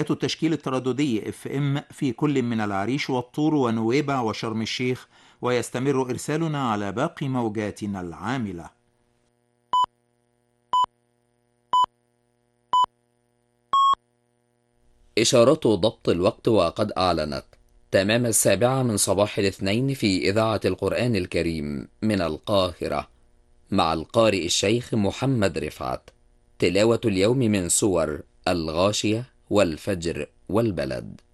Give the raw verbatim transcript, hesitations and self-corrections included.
شبكات التشكيل الترددي اف ام في كل من العريش والطور ونويبع وشرم الشيخ، ويستمر إرسالنا على باقي موجاتنا العاملة. إشارات ضبط الوقت وقد أعلنت تمام السابعة من صباح الاثنين في إذاعة القرآن الكريم من القاهرة، مع القارئ الشيخ محمد رفعت. تلاوة اليوم من سور الغاشية والفجر والبلد.